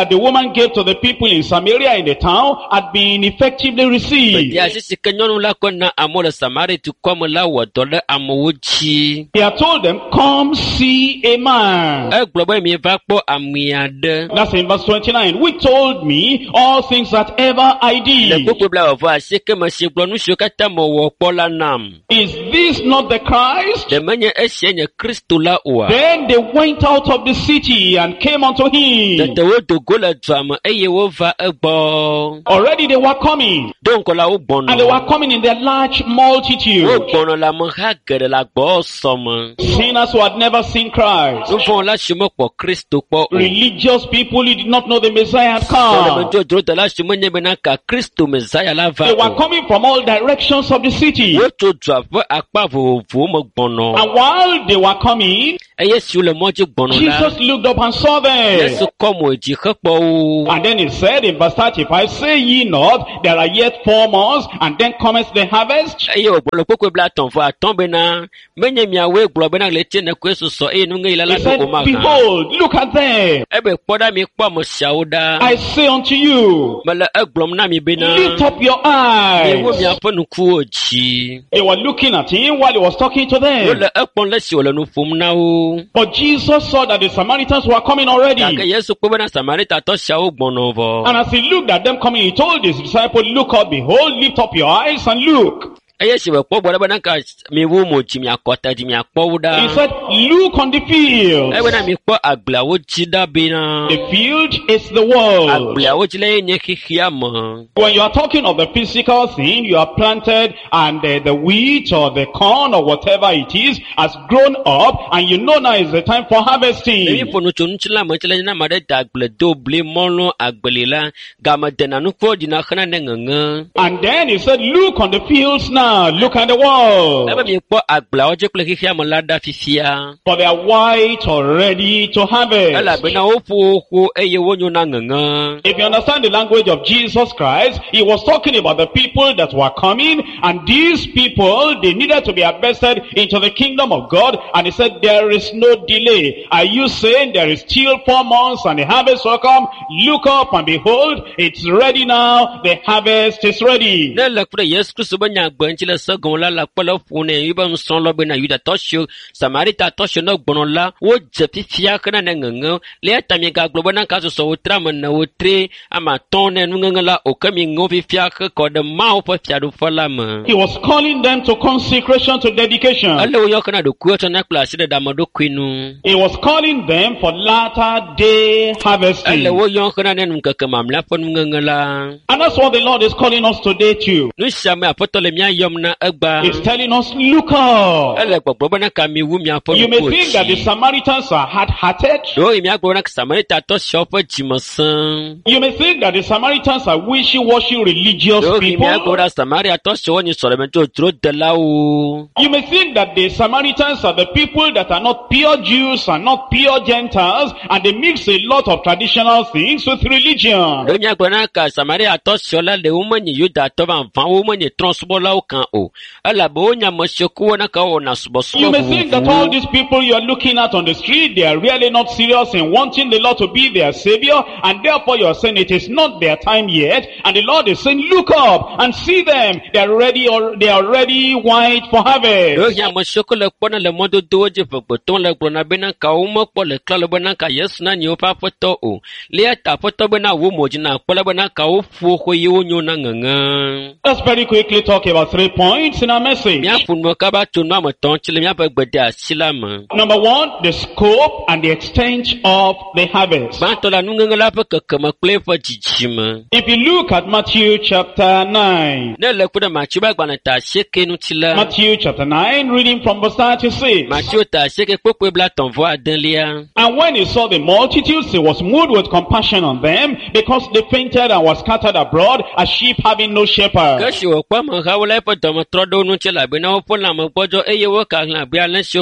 that the woman gave to the people in Samaria in the town had been effectively received. Ya sisi ke nyɔnu la kɔ na amewo le Samaria dukɔ me la wɔ dɔ ɖe amewo dzi. He had told them, come see a man. Egblɔ be mieva kpɔ ame aɖe. That's in verse twenty-nine. Which told me all things that ever I Le did. kpukpu bla wɔ asieke me si gblɔ nu siwo katã mewɔ kpɔ la nam. Is this not the Christ? Ɖe menye esia nye Kristo la oa. Then they went out of the city and came unto him. Tete wodo go le dua me eye wova egbɔ. Already they were coming. Do ŋkɔ la wo gbɔnɔ. And they were coming in their large multitude. Wo gbɔnɔ le ameha geɖe le agbɔsɔsɔ me. Sinners who had never seen Christ. Nufɔwɔla siwo mekpɔ Kristo kpɔ o. Religious people who did not know the Messiah had come. Sɔlɛmɛdzrodzrodala siwo menye bena ka Kristo Messiah la va They were o. coming from all directions of the city. Wotso dua ƒe akpa vovovowo me gbɔnɔ. And while they were coming, Eye siwo le mɔdzi gbɔnɔ la. Jesus looked up and saw them. Yesu kɔ mo dzi hekpɔ wo. And then he said in verse thirty-five, say ye not, there are yet four months, and then cometh the harvest? Eye wògblɔ le kpokpe bla atɔ̃ vɔ atɔ̃ bena menye miawoe gblɔ bena ɣleti ne koe susɔ eye nuŋeɣi la la He do said, o ma hã. behold, look at them. Ebe kpɔ ɖa mi kpɔ ame siawo ɖa. I say unto you, Mele egblɔm na mi bena lift up your miwo eyes. miaƒe ŋkuwo dzi. They were looking at him while he was talking to them. Wole ekpɔm le si wòle nu ƒom na wo. But Jesus saw that the Samaritans were coming already. Gake Yesu kpɔ bena Samaritatɔ siawo gbɔnɔ vɔ. And as he looked at them coming, he told his disciples, look up, behold, lift up your eyes and look. Eye si wòkpɔ gbɔ ɖe bena ka miwo mo dzi miakɔ ta dzi miakpɔ wo He ɖa. said, look on the field. Ebena mikpɔ agbleawo dzi ɖa bena The field is the world. agbleawo dzi le nye xixia me. When you are talking of the physical thing, you are planted and uh, the wheat or the corn or whatever it is has grown up and you know now is the time for Emi harvesting. ƒo nu tso ŋuti la me tsi le na ame aɖe da agble do bli mɔlɔ agbeli la game dena nukpɔ dzina xena ne ŋeŋe. And then he said, look on the fields now, look at the world. Ebe mi kpɔ agbleawo dzi kple xixia me la ɖa fifia. For they are white already to harvest. Elabena woƒo woƒo eye wonyo na ŋeŋe. If you understand the language of Jesus Christ, he was talking about the people that were coming, and these people, they needed to be harvested into the kingdom of God, and he said, there is no delay. Are you saying there is still four months and the harvest will come? Look up and behold, it's ready now, the harvest is ready. Ne le kple Yesu Kristo be nyagbe ŋuti le segɔm la le kpe le ƒo ne yi be nusrɔ̃lɔ bena Yudatɔ siwo Samaritatɔ siwo ne gbɔnɔ la wodze fifia xena ne ŋeŋe le eya ta miegagblɔ bena ka susɔ wotre ame ne wotre ame atɔ̃ ne nuŋeŋe la o ke mi ŋewo fifia xe kɔ ɖe Mawu ƒe fiaɖuƒe la me. He was calling them to consecration, to dedication. Ele wo yɔ xena ɖokuiwo tsɔ na kple asi ɖe ɖameɖokui nu. He was calling them for latter day harvesting. Ele wo yɔ xena ne ŋkeke mamlɛa ƒe nuŋeŋe la. And that's what the Lord is calling us today too. Nu sia me Aƒetɔ le mía yɔm na egba. He's telling us, look up. Ele gbɔgblɔ bena ka mi wu miaƒe You may nukuwo think that the dzi. Samaritans are hard-hearted. Ɖewo yi míagblɔ bena Samaritatɔ siawo ƒe dzime sẽ. You may think that the Samaritans are wishy-washy religious Ɖewo yi míagblɔ people. bena Samariatɔ siawo nye sɔlemedzrodzrodelawo. You may think that the Samaritans are the people that are not pure Jews and not pure Gentiles, and they mix a lot of traditional things with religion. Ɖewo míagblɔ bena ka Samariatɔ siawo la le womenye Yudatɔ vavã womenye trɔ̃subɔlawo kan o. Elabe wonye ame siwo ke wɔna ka wɔna subɔsubɔ You may think that all vovovowo. these people you are looking at on the street, they are really not serious in wanting the Lord to be their Savior, and therefore you are saying it is not their time yet, and the Lord is saying, look up and see them, they are ready, or they are ready white for Ɖewo harvest. yi ame siwo ke le kpɔna le mɔdodowo dzi vegbetɔ le gblɔna bena ka womekpɔ le klalo bena ka Yesu na nye woƒe Aƒetɔ o. Le eya ta Aƒetɔ bena wo mo dzi na kpɔ le bena ka woƒo xɔ ye wonyo na ŋeŋe. Let's very quickly talk about three points in our message. Míaƒo nu kaba tso nu ame tɔ̃ tsi le míaƒe gbede asi la me. Number one, the scope and the extent of the harvest. Gbãtɔ la nuŋeŋe la ƒe kekeme kple eƒe dzidzime. If you look at Matthew chapter nine, Ne le kpe ɖe Matthew ƒe agbalẽ ta asieke ŋuti la. Matthew chapter nine, reading from verse thirty-six. Matthew ta asieke kpekpe bla tɔ̃ vɔ adelia. And when he saw the multitudes, he was moved with compassion on them, because they fainted and were scattered abroad as sheep having no shepherd. Ke si wòkpɔ amehawo la eƒe dɔme trɔ ɖe wo ŋuti elabena woƒe lãme gbɔdzɔ eye woka hlẽ abe alẽ siwo kplɔla meli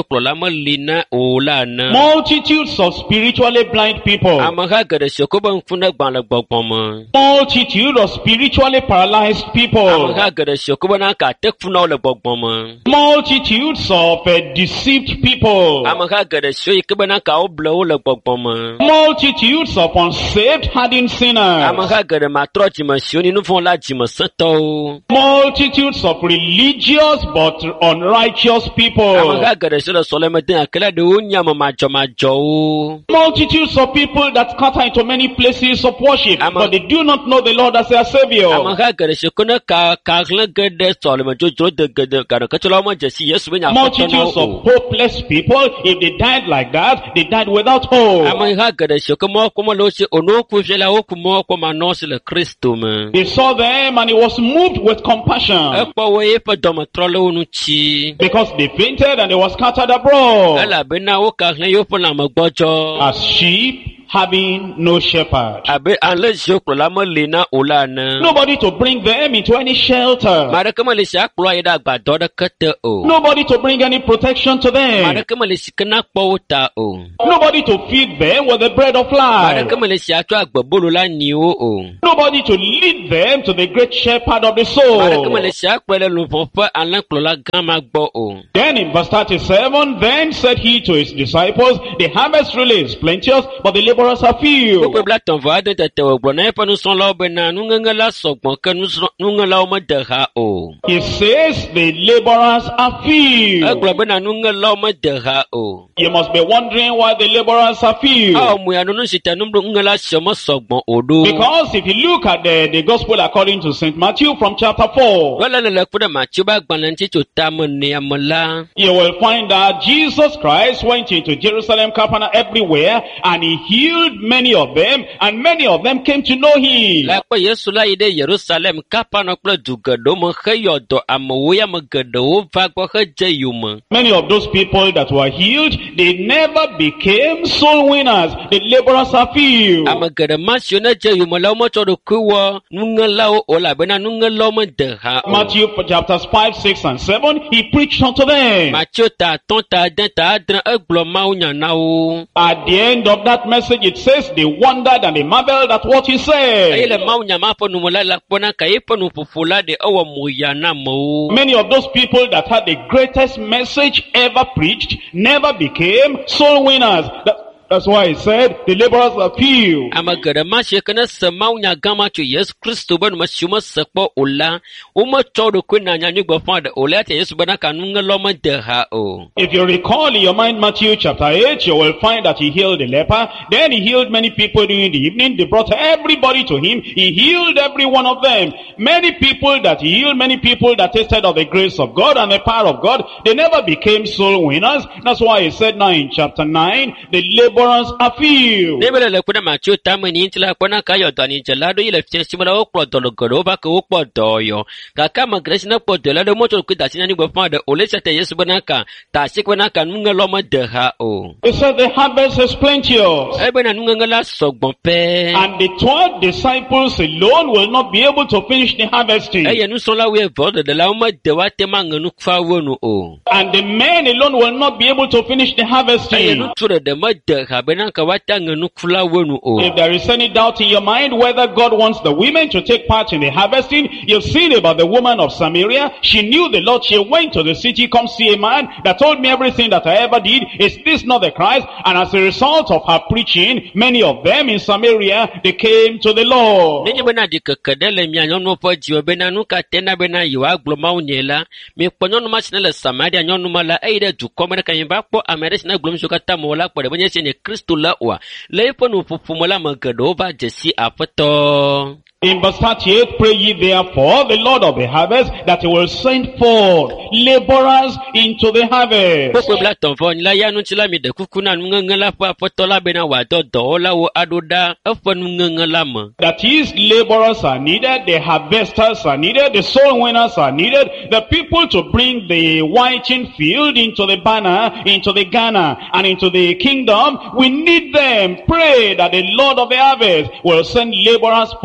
lina ola na. Multitudes of spiritually blind people. Amaha gada shoko bang funa bang bang Multitude of spiritually paralyzed people. Amaha gada shoko bang ka tek funa le bang Multitudes of uh, deceived people. Amaha gada shoy ke bang ka oblo le bang Multitudes of unsaved hardened sinners. Amaha gada matro jima shoni nu fon la jima sato. Multitudes of religious but unrighteous people. Amaha gada shola solema den akela de unya ma joma jo. Multitudes of people that scatter into many places of worship, Ama- but they do not know the Lord as their Savior. Amaha gada shokona ka ka kla gada solema jo jo de gada kana ka chola ma jesi yesu benya Multitudes of hopeless people, if they died like that, they died without hope. Amaha gada shokoma kuma lo se ono ku fela o kuma kuma no se le Kristo me. He saw them and he was moved with compassion Ekpo we pa doma trolo nu chi. because they fainted and they were scattered abroad Ala bena o ka kla yo pona magbojo. as sheep having no shepherd. Abe anle joklo la mo lina olana. Nobody to bring them into any shelter. Mara kama le sha klo ida gbado da kete o. Nobody to bring any protection to Mara them. kama le sikana po ta o. Nobody to feed them with the bread of Mara life. kama le sha to agbabolo la ni o o. Nobody to lead them to the great shepherd of the Mara kama le soul. sha kwele lu fonfa anle klo la gama gbo o. Then in verse thirty-seven, then said he to his disciples, the harvest really is plenteous, but the laborers are few. Ko bla ton va de te o gbo na pa nu son la bena nu nganga la sogbon ke nu nu ngala o ma de ha o. He says the laborers are few. Agbo bena nu ngala o ma de ha o. You must be wondering why the laborers are few. A mu ya nu nu sita nu ngala shomo sogbon odo. Because if you look at the, the gospel according to Saint Matthew from chapter four, Wala le le kuda ma chuba gbanan ti to ta mo ni amala. you will find that Jesus Christ went into Jerusalem, Capernaum, everywhere, and he healed many of them, and many of them came to know him. La pa Yesu la ide Jerusalem kapa no kple dugado mo khayodo amowo ya mo gado va gbo khaje yuma. Many of those people that were healed, they never became soul winners. The laborers are few. Amagada masiona je yuma la mo chodo kuwa nungala o ola bena nungala mo de ha. Matthew chapters five, six, and seven, he preached unto them. Matthew ta ton ta den ta adran eglo ma unya na o. At the end of that message, it says they wondered and they marveled at what he said. Ayele ma unya ma po numala la pona ka ipo nu fufula de awa mo ya na mo. Many of those people that had the greatest message ever preached never became soul winners. That, that's why he said the laborers are few. Amagada mashe kana sama unya gama chu Yesu Kristo ban mashuma sakpo ola. Uma chodo kwena nya nyugba fada ola te Yesu bana kanunga loma de ha o. If you recall in your mind Matthew chapter eight, you will find that he healed the leper. Then he healed many people during the evening. They brought everybody to him. He healed every one of them. Many people that he healed, many people that tasted of the grace of God and the power of God, they never became soul winners. That's why he said now in chapter nine, the laborers are few. Nebele le kuna macho tamani intila kuna kayo dani jalado ile fie simula okpo dolo godo ba ko okpo doyo. Kaka magresi na po dola de moto ku dasina ni gba fada ole sete Yesu banaka ta sikwana kanunga loma de ha o. He said the harvest is plenteous. Ebe na nunga la sogbon pe. And the twelve disciples alone will not be able to finish the harvesting. Eye nu so la we vodo de la uma de wa te manganu kwa wonu o. And the men alone will not be able to finish the Eye harvesting. nu ture de ma de ha benaka wa ta nganu kula wonu o. If there is any doubt in your mind whether God wants the women to take part in the harvesting, you've seen about the woman of Samaria. She knew the Lord. She went to the city, come see a man that told me everything that I ever did. Is this not the Christ? And as a result of her preaching, many of them in Samaria, they came to the Lord. Nenye bena di kakadele mi anyono po jiwa bena nuka tena bena yiwa gloma unyela. Mi kwanyono masina le Samaria anyono mala eide dukomere kanyemba po amereshi na glom shukata mola kwa de benye ne Kristo la wa. Leipo nufufumola magadova jesi apato. In verse thirty-eight, pray ye therefore the Lord of the harvest that he will send forth laborers into the harvest. Pokwe bla tonfo nila ya nunchila mi de kukuna nungangala pa apotola bena wado dola wo adoda afo nungangala ma. That is, laborers are needed, the harvesters are needed, the soul winners are needed, the people to bring the whiting field into the banner, into the Ghana, and into the kingdom. We need them. Pray that the Lord of the harvest will send laborers forth into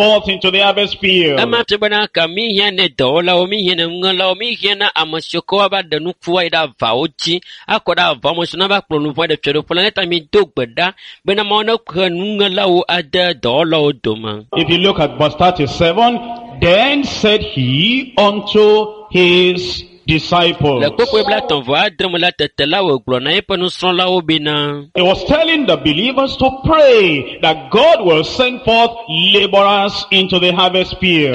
into the harvest field. Ama tebana kami hiane dola omi hiane ngala omi hiane amashoko aba denu kuwa ida vaochi akoda vamosuna ba plonu void de chedo planeta mi dogbeda bena mona ngala o ada dola odoma. If you look at verse thirty-seven, then said he unto his disciples. He was telling the believers to pray that God will send forth laborers into the harvest field.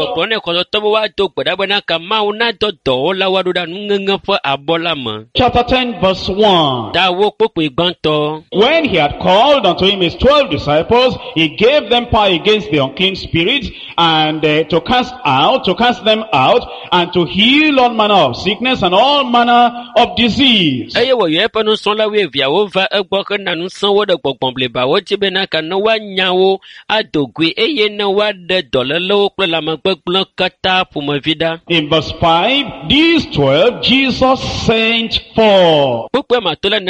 Chapter ten verse one. When he had called unto him his twelve disciples, he gave them power against the unclean spirits, and uh, to cast out, to cast them out, and to heal all manner of sickness and all manner of disease. And the in verse five, these twelve Jesus sent for. Those were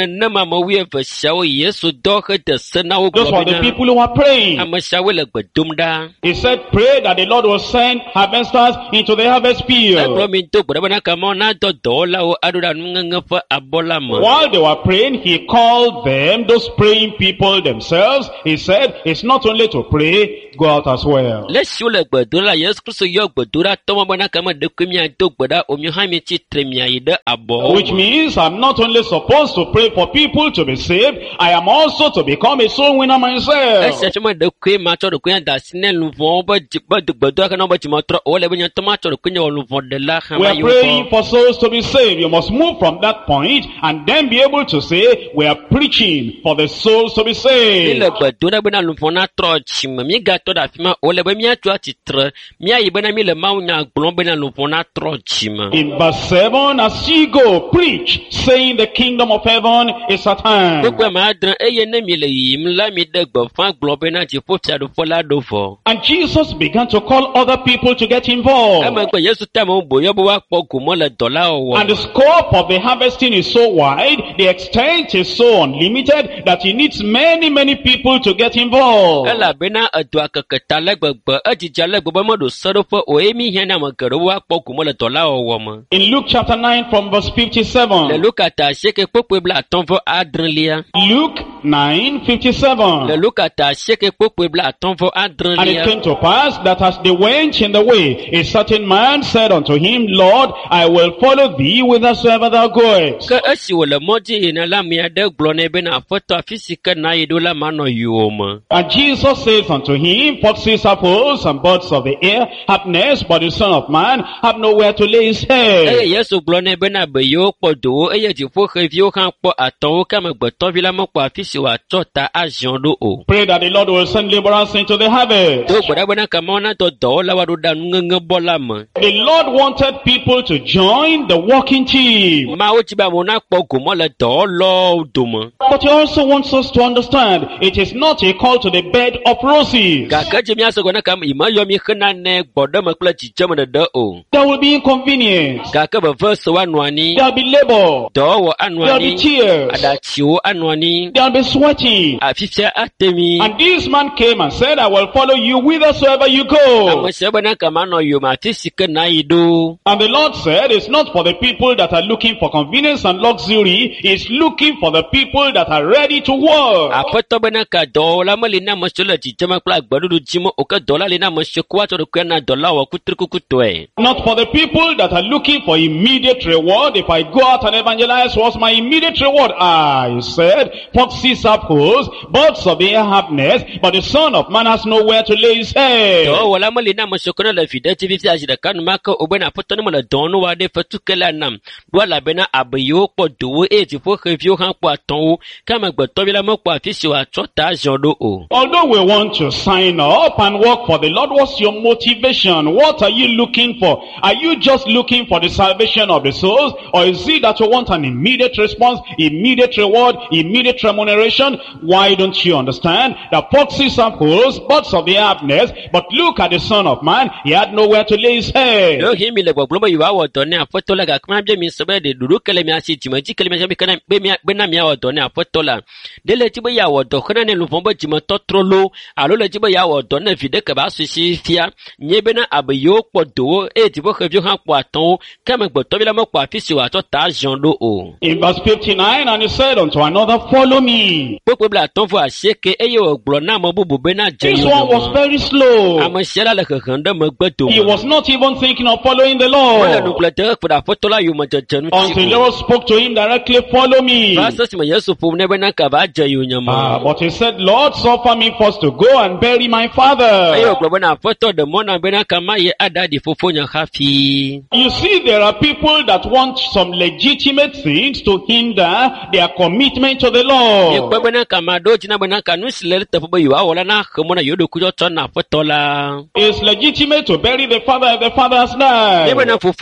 the people who were praying. He said, pray that the Lord will send harvesters into the harvest field. While they were praying, he called them, those praying people themselves. He said, it's not only to pray, go out as well. Which means I'm not only supposed to pray for people to be saved, I am also to become a soul winner myself. We are praying for souls to be saved. You must move from that point and then be able to say, we are preaching for the souls to be saved. In verse seven, as ye go, preach, saying the kingdom of heaven is at hand. And Jesus began to call other people to get involved. And the scope of the harvesting is so wide, the extent is so unlimited, that he needs many, many people to get involved. In Luke chapter nine from verse fifty-seven. Luke nine fifty-seven. And it came to pass that as they went in the way, a certain man said unto him, Lord, I will follow thee whithersoever thou goest. And Jesus says unto him, foxes have holes and birds of the air have nests, but the Son of Man have nowhere to lay his head. Pray that the Lord will send laborers into the harvest. The Lord wanted people to join the working team. But he also wants us to understand, it is not a call to the bed of roses. There will be inconvenience. There will be labor. There will be tears. There will be sweating. And this man came and said, I will follow you whithersoever you go. And the Lord said, it's not for the people that are looking for convenience and luxury, it's looking for the people that are ready to work. Not for the people that are looking for immediate reward. If I go out and evangelize, what's my immediate reward? I said, foxes have holes, birds of the air have nests, but the Son of Man has nowhere to lay his head. Although we want to sign up and work for the Lord, what's your motivation? What are you looking for? Are you just looking for the salvation of the souls? Or is it that you want an immediate response, immediate reward, immediate remuneration? Why don't you understand? The foxes have holes, birds of the air have nests, but look at the Son of Man, he had nowhere to lay his head. ya wodo na vide ka ba su si fia nyebe na abayo kpodo e ti bo khevio han kwaton kama gboto bi la mo kwa fisi wa to ta jon do o. In verse fifty-nine, and he said unto another, follow me. Popo bla ton fo aseke eye ogbo na mo bubu be na je. This one was very slow. Amashela le khanda mo gbedo. He was not even thinking of following the Lord. Until the Lord spoke to him directly, follow me. Uh, but he said, Lord, suffer me first to go and bury my father. You see, there are people that want some legitimate things to hinder their commitment to the Lord. It's legitimate to bury the father if the father has died.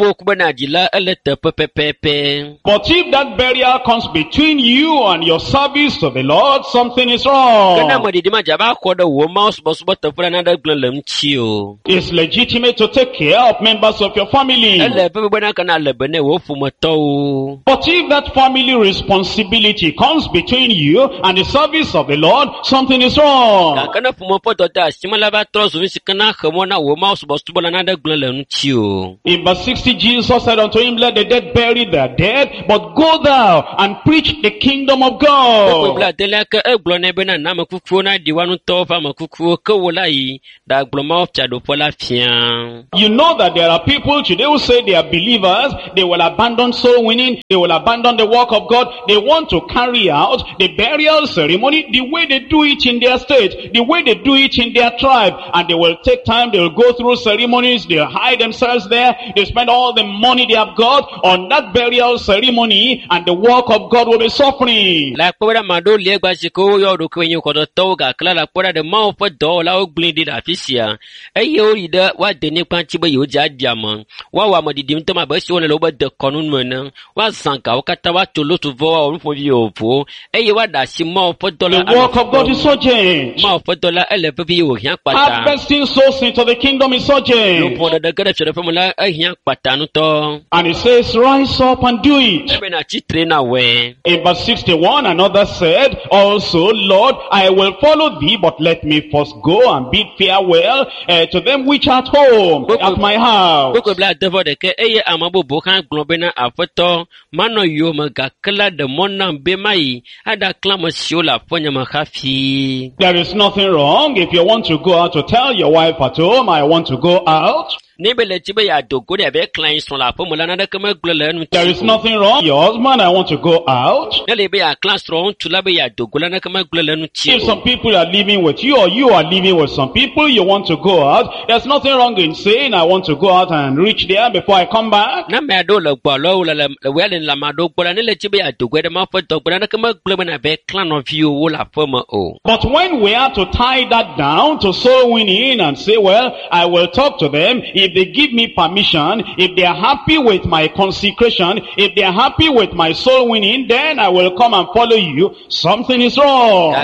But if that burial comes between you and your service to the Lord, something is wrong. It's legitimate to take care of members of your family. But if that family responsibility comes between you and the service of the Lord, something is wrong. In verse sixty, Jesus said unto him, let the dead bury their dead, but go thou and preach the kingdom of God. You know that there are people today who say they are believers, they will abandon soul winning, they will abandon the work of God, they want to carry out the burial ceremony the way they do it in their state, the way they do it in their tribe, and they will take time, they will go through ceremonies, they'll hide themselves there, they spend all the money they have got on that burial ceremony, and the work of God will be suffering. The work of God is urgent. Harvesting souls into the kingdom is urgent. And it says, rise up and do it. In verse sixty-one, another said, also, Lord, I will follow thee, but let me first go and bid farewell uh, to them which are at home, at my house. There is nothing wrong if you want to go out to tell your wife at home, I want to go out. There is nothing wrong. Your husband, I want to go out. If some people are living with you or you are living with some people, you want to go out. There's nothing wrong in saying, I want to go out and reach there before I come back. But when we are to tie that down to soul winning and say, well, I will talk to them, if they give me permission, if they are happy with my consecration, if they are happy with my soul winning, then I will come and follow you. Something is wrong.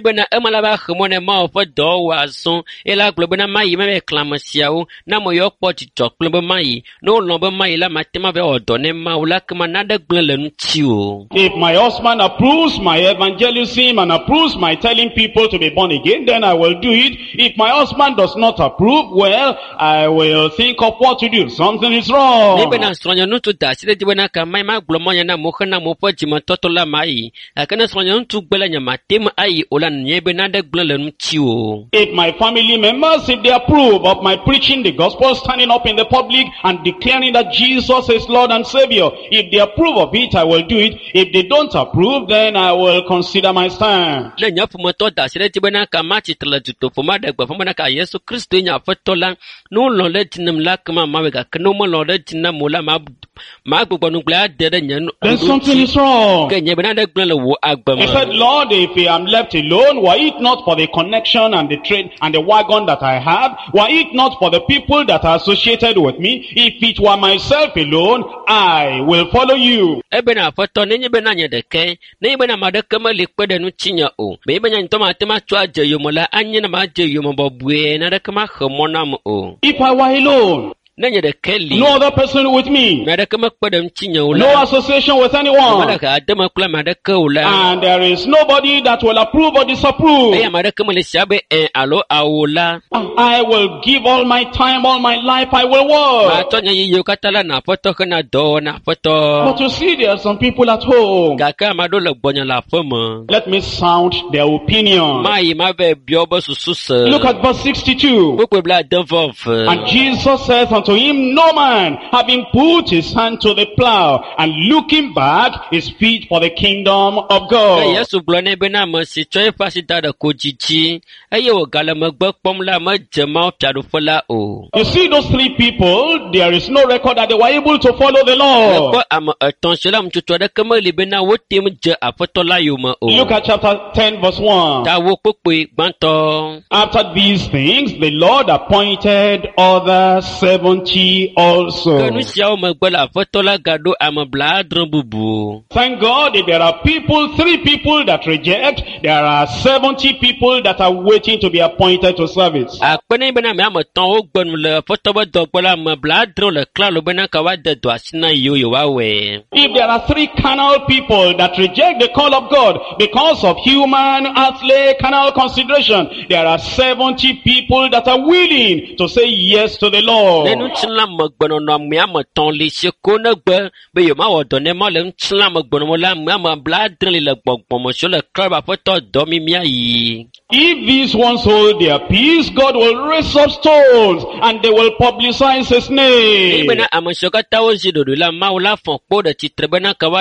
If my husband approves my evangelism and approves my telling people to be born again, then I will do it. If my husband does not approve, well, I will think of what to do. Something is wrong. If my family members, if they approve of my preaching the gospel, standing up in the public and declaring that Jesus is Lord and Savior, if they approve of it, I will do it. If they don't approve, then I will consider my stand. Then something is wrong. He said, Lord, if I am left alone, were it not for the connection and the train and the wagon that I have, were it not for the people that are associated with me, if it were myself alone, I will follow you. If I were alone, nenye de keli No other person with me. me de kama kpedem tinye No ula association with me anyone. de ka adema kula me de ka ula And there is nobody that will approve or disapprove. eya me de kama le siabe en alo aula I will give all my time, all my life, I will ma work. to nya yiyo katala na foto kana do na foto But you see, there are some people at home. ga ka ma do le gbonya la fama Let me sound their opinion. ma yi ma ve bio bo susu se Look at verse sixty-two. Pourquoi bla devant And Jesus saith unto him, No man, having put his hand to the plow and looking back, is fit for the kingdom of God. Yesu blone bena ma si choy fasi da da ko jiji aye wo gala ma gbe pom la ma jema pia do fola o You see those three people, there is no record that they were able to follow the ko law. am attention la mtuto da kama li bena wo tem je afoto la yo ma o Look at chapter ten verse one. ta wo pope banto After these things, the Lord appointed other seventy also. kanu sia o ma gbe la afoto la gado am bla dran bubu Thank God, if there are people, three people that reject, there are seventy people that are waiting to be appointed to service. akpene bena me am ton o gbonu le afoto ba do gbola ma bla dran le kla lo bena ka wa de do asina yo yo wa we If there are three carnal people that reject the call of God because of human, earthly, carnal consideration, there are seventy people that are willing to say yes to the Lord. nenu chila magbono no me am ton le se ko na gbe be yo ma wo do ne mo le chila magbono mo la me am bla dran le gbogbo mo so le kla ba foto do mi mi ayi If these ones hold their peace, God will raise up stones and they will publicize his name. bena am so ka ta o ji do la ma o la fon po de titre bena ka wa